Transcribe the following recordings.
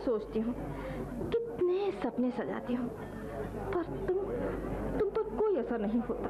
सोचती हूँ, कितने सपने सजाती हूँ, पर तुम पर कोई असर नहीं होता।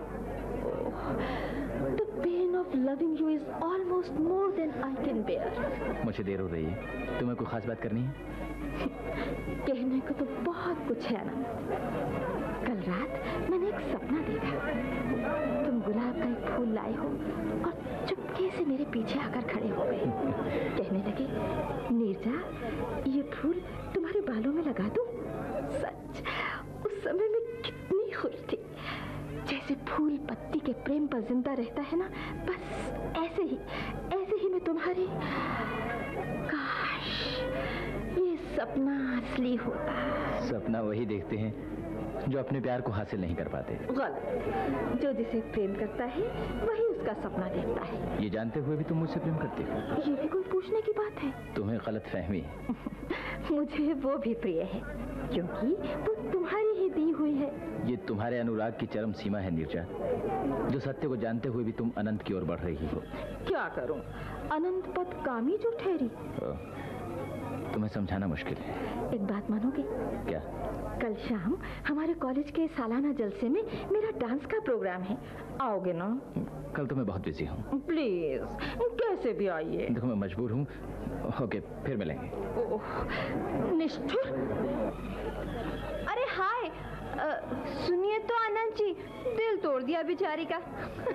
The pain of loving you is almost more than I can bear. मुझे देर हो रही है, तुम्हें कोई खास बात करनी है? कहने को तो बहुत कुछ है आनंद। कल रात मैंने एक सपना देखा, तुम गुलाब का एक फूल लाए हो और चुपके से मेरे पीछे आकर खड़े हो गए। कहने लगे, नीरजा, ये फूल तुम्हारे बालों में लगा दूं? सच, उस समय मैं कितनी खुश थी, जैसे फूल पत्ती के प्रेम पर जिंदा रहता है ना, बस ऐसे ही मैं तुम्हारी। काश ये सपना असली होता। सपना वही देखते हैं जो अपने प्यार को हासिल नहीं कर पाते। गलत, जो जिसे प्रेम करता है वही उसका सपना देखता है। ये जानते हुए भी तुम मुझसे प्रेम करती हो? ये भी कोई पूछने की बात है? तुम्हें गलत फहमी है। मुझे वो भी प्रिय है, क्योंकि वो तुम्हारी ही दी हुई है। ये तुम्हारे अनुराग की चरम सीमा है नीरजा, जो सत्य को जानते हुए भी तुम अनंत की ओर बढ़ रही हो। क्या करूं, अनंत पद कामी जो ठहरी। तुम्हें समझाना मुश्किल है। एक बात मानोगे? क्या? कल शाम हमारे कॉलेज के सालाना जलसे में मेरा डांस का प्रोग्राम है, आओगे ना? कल तो मैं बहुत बिजी हूँ। प्लीज, कैसे भी आइए। देखो मैं मजबूर हूँ। ओके, फिर मिलेंगे। निष्ठुर। अरे हाय, सुनिए तो आनंद जी, दिल तोड़ दिया बेचारी का।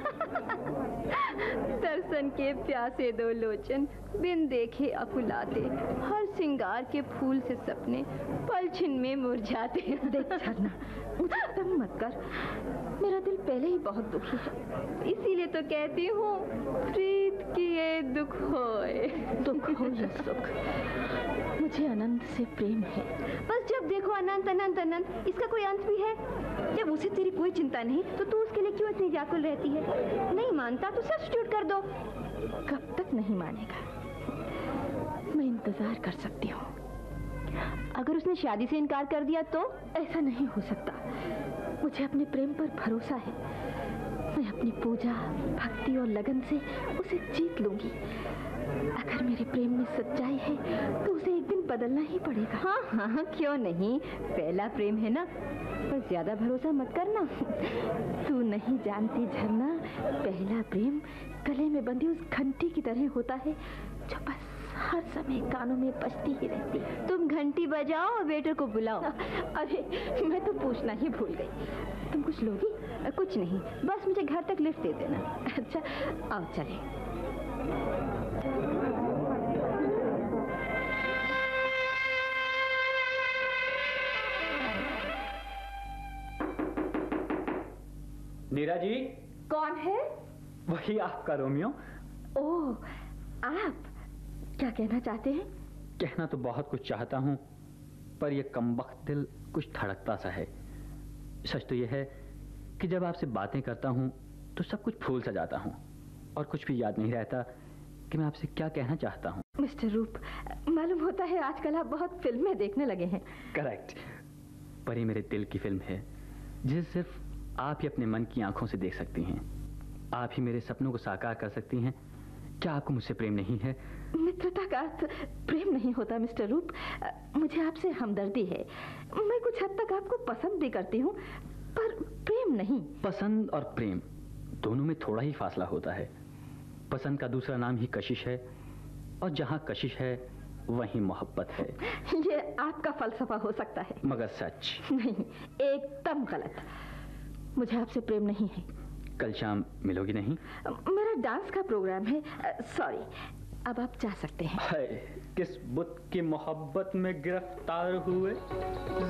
दर्शन के प्यासे दो लोचन, बिन देखे अकुलाते, हर सिंगार के फूल से सपने पलछिन में मुरझाते। देख झरना, मुझे तंग मत कर, मेरा दिल पहले ही बहुत दुखी है, इसीलिए तो कहती हूँ, प्रीत किए दुख होए। दुख हो या सुख, मुझे अनंत से प्रेम है। बस जब देखो अनंत अनंत अनंत, इसका कोई अंत भी है? जब उसे तेरी कोई चिंता नहीं, तो तू उसके लिए क्यों इतनी व्याकुल रहती है? नहीं मानता तो सब्स्टिट्यूट कर दो। कब तक नहीं मानेगा? मैं इंतजार कर सकती हूँ। अगर उसने शादी से इनकार कर दिया तो? ऐसा नहीं हो सकता, मुझे अपने प्रेम पर भरोसा है। मैं अपनी पूजा, भक्ति और लगन से उसे जीत लूंगी। अगर मेरे प्रेम में सच्चाई है तो उसे एक दिन बदलना ही पड़ेगा। हाँ हाँ, क्यों नहीं, पहला प्रेम है ना, पर ज्यादा भरोसा मत करना। तू नहीं जानती झरना, पहला प्रेम गले में बंधी उस घंटी की तरह होता है, जो बस हर समय कानों में बजती ही रहती है। तुम घंटी बजाओ और वेटर को बुलाओ। अरे मैं तो पूछना ही भूल गई, तुम कुछ लोगी? कुछ नहीं, बस मुझे घर तक लिफ्ट दे देना। अच्छा आओ चले। नीरा जी। कौन है? वही आपका रोमियो। ओह, आप क्या कहना चाहते हैं? कहना तो बहुत कुछ चाहता हूँ, पर यह कमबख्त दिल कुछ धड़कता सा है। सच तो यह है कि जब आपसे बातें करता हूँ तो सब कुछ भूल सा जाता हूँ और कुछ भी याद नहीं रहता कि मैं आपसे क्या कहना चाहता हूँ। मिस्टर रूप, मालूम होता है आजकल आप बहुत फिल्में देखने लगे हैं। करेक्ट, पर ये मेरे दिल की फिल्म है, जिसे सिर्फ आप ही अपने मन की आंखों से देख सकती हैं। आप ही मेरे सपनों को साकार कर सकती हैं। क्या आपको मुझसे प्रेम नहीं है? मित्रता का अर्थ प्रेम नहीं होता मिस्टर रूप। मुझे आपसे हमदर्दी है, मैं कुछ हद तक आपको पसंद भी करती हूँ, पर प्रेम नहीं। पसंद और प्रेम दोनों में थोड़ा ही फासला होता है। पसंद का दूसरा नाम ही कशिश है, और जहाँ कशिश है वहीं मोहब्बत है। ये आपका फलसफा हो सकता है, मगर सच नहीं, एकदम गलत। मुझे आपसे प्रेम नहीं है। कल शाम मिलोगी नहीं? मेरा डांस का प्रोग्राम है। सॉरी, अब आप जा सकते हैं। किस बुत की मोहब्बत में गिरफ्तार हुए